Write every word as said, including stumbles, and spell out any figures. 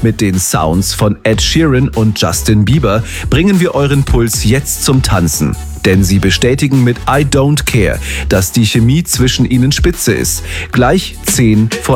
Mit den Sounds von Ed Sheeran und Justin Bieber bringen wir euren Puls jetzt zum Tanzen. Denn sie bestätigen mit I Don't Care, dass die Chemie zwischen ihnen spitze ist. Gleich zehn vor